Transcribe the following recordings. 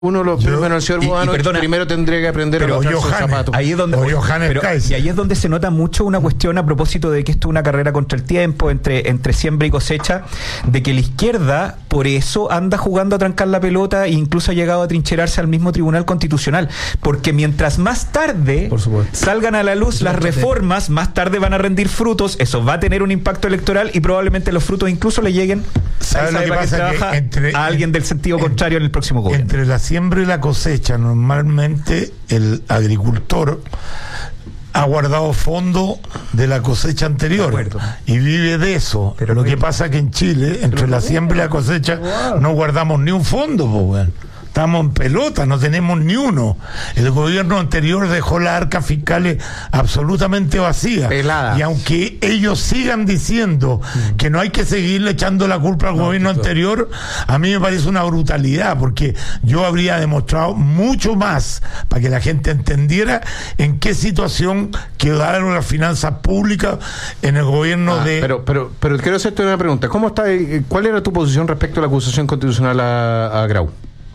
Uno de los bueno, el señor Bodano primero tendría que aprender a botarse los zapatos. Ahí es donde, y ahí es donde se nota mucho una cuestión a propósito de que esto es una carrera contra el tiempo, entre siembra y cosecha, de que la izquierda por eso anda jugando a trancar la pelota e incluso ha llegado a trincherarse al mismo Tribunal Constitucional, porque mientras más tarde salgan a la luz las reformas, más tarde van a rendir frutos, eso va a tener un impacto electoral y probablemente los frutos incluso le lleguen a alguien del sentido contrario en el próximo gobierno. Entre la siembra y la cosecha, normalmente el agricultor ha guardado fondo de la cosecha anterior y vive de eso. Pero lo que pasa es que en Chile, entre la siembra y la cosecha, no guardamos ni un fondo, pues, estamos en pelota, no tenemos ni uno. El gobierno anterior dejó las arcas fiscales absolutamente vacías. Peladas. Y aunque ellos sigan diciendo que no hay que seguirle echando la culpa al gobierno anterior, a mí me parece una brutalidad, porque yo habría demostrado mucho más para que la gente entendiera en qué situación quedaron las finanzas públicas en el gobierno de... Pero quiero hacerte una pregunta. ¿Cuál era tu posición respecto a la acusación constitucional a Grau?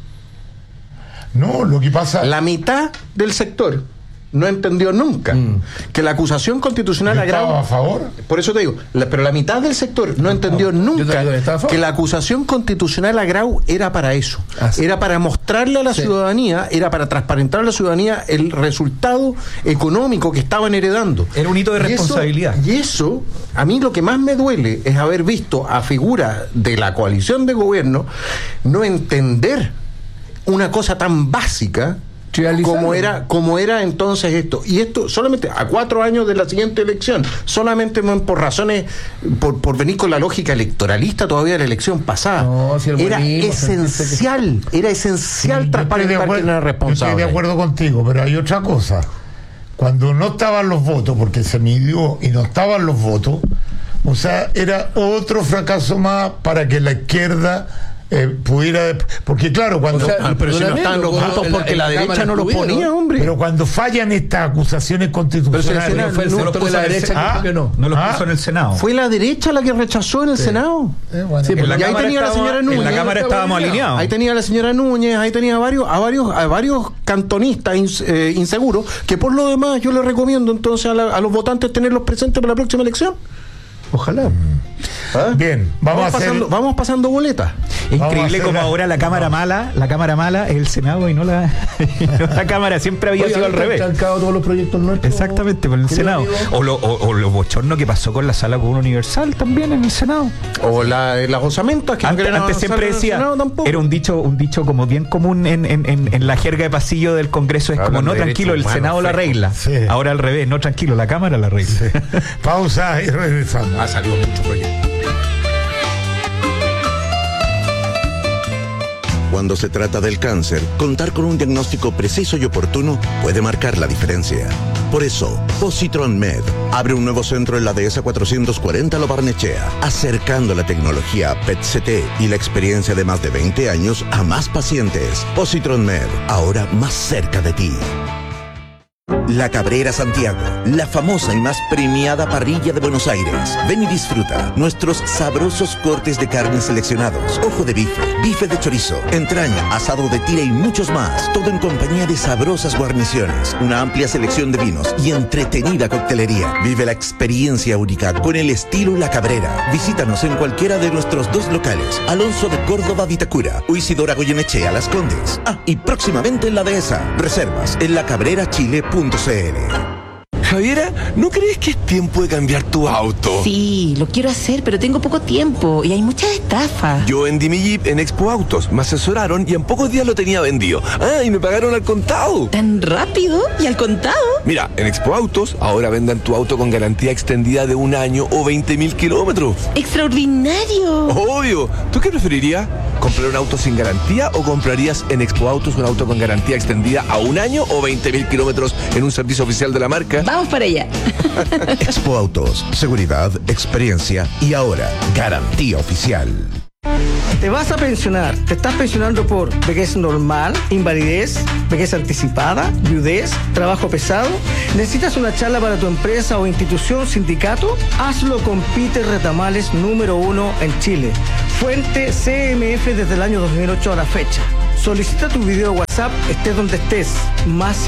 No, lo que pasa... La mitad del sector no entendió nunca que la acusación constitucional a Grau... ¿Estaba a favor? Por eso te digo, pero la mitad del sector no entendió nunca que la acusación constitucional a Grau era para eso. Era para mostrarle a la ciudadanía, era para transparentar a la ciudadanía el resultado económico que estaban heredando. Era un hito de responsabilidad. Y eso, a mí lo que más me duele es haber visto a figuras de la coalición de gobierno no entender una cosa tan básica como era entonces esto. Y esto solamente a 4 años de la siguiente elección, solamente por razones, por venir con la lógica electoralista todavía de la elección pasada. No, si era esencial transparentar quién era responsable. Yo estoy de acuerdo contigo, pero hay otra cosa. Cuando no estaban los votos, porque se midió y no estaban los votos, o sea, era otro fracaso más para que la izquierda pudiera, porque claro, cuando pero si no están los votos porque la derecha no los ponía, hombre. Pero cuando fallan estas acusaciones constitucionales, pero fue el sector de la derecha que no los puso en el Senado. Fue la derecha la que rechazó en el Senado. Y ahí tenía la señora Núñez. En la Cámara estábamos alineados. Ahí tenía la señora Núñez, ahí tenía a varios cantonistas inseguros, que por lo demás yo les recomiendo entonces a los votantes tenerlos presentes para la próxima elección. Ojalá. Bien, vamos pasando boletas. Es increíble como ahora la cámara mala es el Senado y no la Cámara. Siempre había sido al revés. Todos los proyectos nuestros. Exactamente, por el Senado. O lo bochorno que pasó con la Sala Común Universal también en el Senado. O las osamentas que antes siempre decía, era un dicho como bien común en la jerga de pasillo del Congreso, es como, no, tranquilo, el Senado la arregla. Ahora al revés, no, tranquilo, la Cámara la arregla. Pausa y regresamos. Ha salido mucho proyecto. Cuando se trata del cáncer, contar con un diagnóstico preciso y oportuno puede marcar la diferencia. Por eso, Positron Med abre un nuevo centro en la Dehesa 440 Lo Barnechea, acercando la tecnología PET-CT y la experiencia de más de 20 años a más pacientes. Positron Med, ahora más cerca de ti. La Cabrera Santiago, la famosa y más premiada parrilla de Buenos Aires. Ven y disfruta nuestros sabrosos cortes de carne seleccionados, ojo de bife, bife de chorizo, entraña, asado de tira y muchos más. Todo en compañía de sabrosas guarniciones, una amplia selección de vinos y entretenida coctelería. Vive la experiencia única con el estilo La Cabrera. Visítanos en cualquiera de nuestros 2 locales, Alonso de Córdoba, Vitacura, o Isidora Goyenechea, Las Condes. Y próximamente en la Dehesa. Reservas en lacabrerachile.cl. Javiera, ¿no crees que es tiempo de cambiar tu auto? Sí, lo quiero hacer, pero tengo poco tiempo y hay muchas estafas. Yo vendí mi Jeep en Expo Autos, me asesoraron y en pocos días lo tenía vendido. Y me pagaron al contado. ¿Tan rápido? ¿Y al contado? Mira, en Expo Autos ahora venden tu auto con garantía extendida de 1 año o 20.000 kilómetros. ¡Extraordinario! Obvio. ¿Tú qué preferirías? ¿Comprar un auto sin garantía o comprarías en Expo Autos un auto con garantía extendida a 1 año o 20.000 kilómetros en un servicio oficial de la marca? Vamos para allá. Expo Autos, seguridad, experiencia y ahora garantía oficial. Te vas a pensionar. Te estás pensionando por vejez normal, invalidez, vejez anticipada, viudez, trabajo pesado. ¿Necesitas una charla para tu empresa o institución, sindicato? Hazlo con Peter Retamales, número 1 en Chile. Fuente CMF desde el año 2008 a la fecha. Solicita tu video WhatsApp, estés donde estés. Más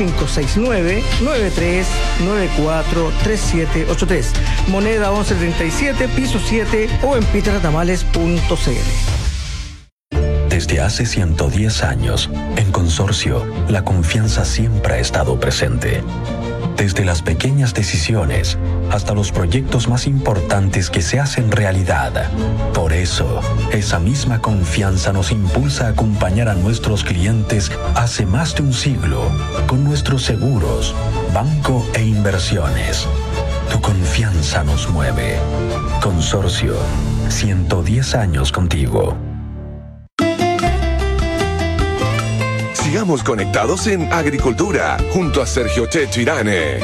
569-9394-3783. Moneda 1137, piso 7 o en pietratamales.cl. Desde hace 110 años, en Consorcio, la confianza siempre ha estado presente. Desde las pequeñas decisiones hasta los proyectos más importantes que se hacen realidad. Por eso, esa misma confianza nos impulsa a acompañar a nuestros clientes hace más de un siglo con nuestros seguros, banco e inversiones. Tu confianza nos mueve. Consorcio, 110 años contigo. Sigamos conectados en Agricultura, junto a Sergio Checho Irane.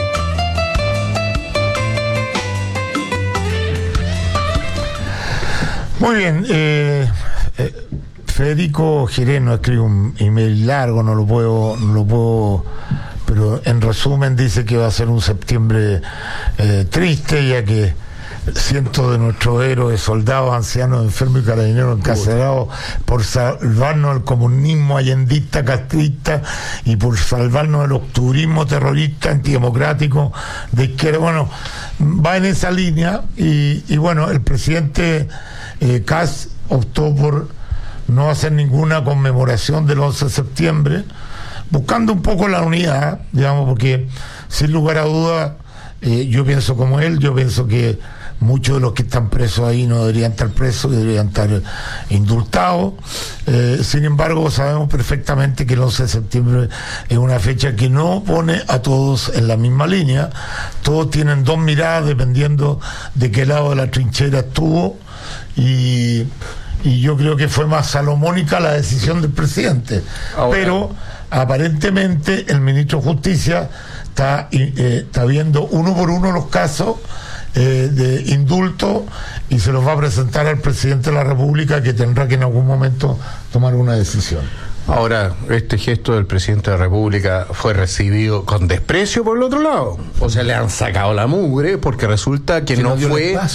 Muy bien, Federico Gireno escribe un email largo, no lo puedo, pero en resumen dice que va a ser un septiembre triste, ya que cientos de nuestros héroes, soldados, ancianos, enfermos y carabineros encarcelados por salvarnos del comunismo allendista, castrista y por salvarnos del octubrismo terrorista antidemocrático de izquierda. Bueno, va en esa línea y bueno, el presidente Kast optó por no hacer ninguna conmemoración del 11 de septiembre, buscando un poco la unidad, digamos, porque sin lugar a dudas yo pienso como él, yo pienso que muchos de los que están presos ahí no deberían estar presos, deberían estar indultados. Sin embargo, sabemos perfectamente que el 11 de septiembre es una fecha que no pone a todos en la misma línea. Todos tienen dos miradas dependiendo de qué lado de la trinchera estuvo, y yo creo que fue más salomónica la decisión del presidente. Pero aparentemente el ministro de Justicia está viendo uno por uno los casos de indulto y se los va a presentar al presidente de la República, que tendrá que en algún momento tomar una decisión. Ahora, este gesto del presidente de la República fue recibido con desprecio por el otro lado. O sea, le han sacado la mugre porque resulta que no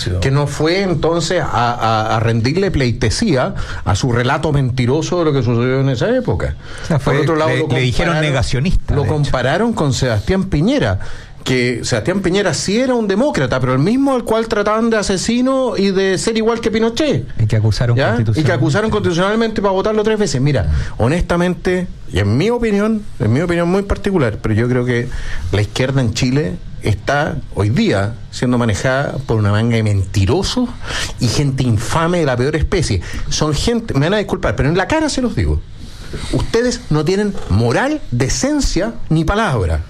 fue entonces a rendirle pleitesía a su relato mentiroso de lo que sucedió en esa época. O sea, por otro lado, le dijeron negacionista. Lo compararon con Sebastián Piñera, que Sebastián Piñera sí era un demócrata, pero el mismo al cual trataban de asesino y de ser igual que Pinochet. Y que acusaron constitucionalmente para votarlo 3 veces. Mira, honestamente, y en mi opinión muy particular, pero yo creo que la izquierda en Chile está hoy día siendo manejada por una manga de mentirosos y gente infame de la peor especie. Son gente, me van a disculpar, pero en la cara se los digo. Ustedes no tienen moral, decencia ni palabra.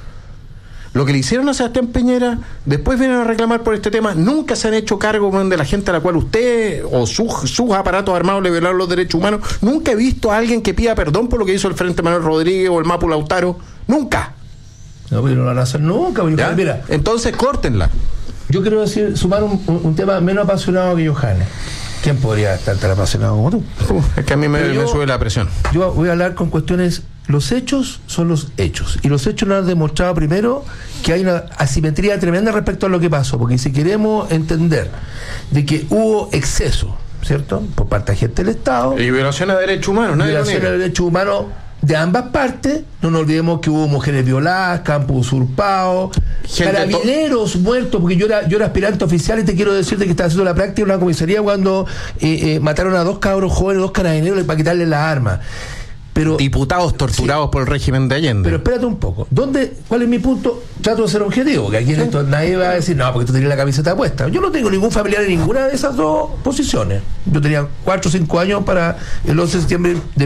Lo que le hicieron a Sebastián Piñera, después vienen a reclamar por este tema, nunca se han hecho cargo de la gente a la cual usted o sus aparatos armados le violaron los derechos humanos. Nunca he visto a alguien que pida perdón por lo que hizo el Frente Manuel Rodríguez o el Mapu Lautaro. Nunca. No, pero no lo van a hacer nunca. Mira, entonces córtenla. Yo quiero sumar un tema menos apasionado que Johannes. ¿Quién podría estar tan apasionado como tú? Es que a mí me sube la presión. Yo voy a hablar con cuestiones. Los hechos son los hechos, y los hechos nos han demostrado primero que hay una asimetría tremenda respecto a lo que pasó, porque si queremos entender de que hubo exceso, ¿cierto?, por parte de gente del Estado, y violación a derechos humanos, violación a derechos humanos de ambas partes. No nos olvidemos que hubo mujeres violadas, campos usurpados, carabineros muertos, porque yo era aspirante oficial y te quiero decirte que estaba haciendo la práctica en una comisaría cuando mataron a 2 cabros jóvenes, 2 carabineros para quitarles las armas. Pero, diputados torturados por el régimen de Allende. Pero espérate un poco. ¿Cuál es mi punto? Trato de ser objetivo, que aquí en esto nadie va a decir, no, porque tú tenías la camiseta puesta. Yo no tengo ningún familiar en ninguna de esas dos posiciones. Yo tenía 4 o 5 años para el 11 de septiembre de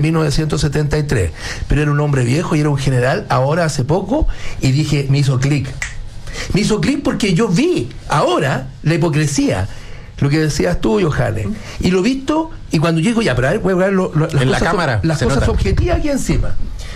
1973. Pero era un hombre viejo y era un general, ahora hace poco, y dije, me hizo clic. Me hizo clic porque yo vi ahora la hipocresía. Lo que decías tú, Johannes, y lo visto, y cuando llego ya, pero a ver, voy a ver las cosas objetivas aquí encima.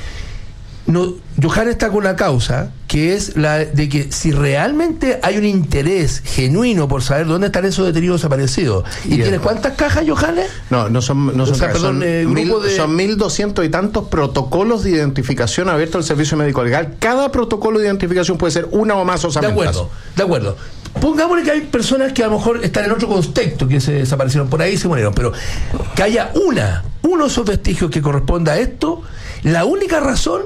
No, Johannes está con una causa que es la de que si realmente hay un interés genuino por saber dónde están esos detenidos desaparecidos. ¿Y tienes cuántas cajas, Johannes? No son cajas, son 1.200 y tantos protocolos de identificación abiertos al servicio médico legal. Cada protocolo de identificación puede ser una o más osamentas. De acuerdo. Pongámosle que hay personas que a lo mejor están en otro contexto, que se desaparecieron por ahí y se murieron, pero que haya uno de esos vestigios que corresponda a esto, La única razón